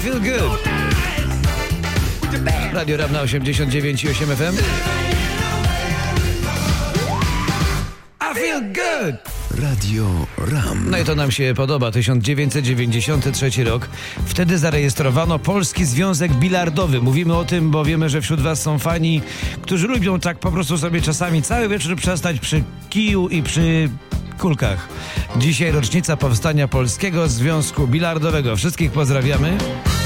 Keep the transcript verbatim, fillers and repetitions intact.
feel good. Radio Ram na osiemdziesiąt dziewięć i osiem F M. I feel good. Radio Ram. No i to nam się podoba. tysiąc dziewięćset dziewięćdziesiąty trzeci rok. Wtedy zarejestrowano Polski Związek Bilardowy. Mówimy o tym, bo wiemy, że wśród was są fani, którzy lubią tak po prostu sobie czasami cały wieczór przestać przy kiju i przy kulkach. Dzisiaj rocznica powstania Polskiego Związku Bilardowego. Wszystkich pozdrawiamy.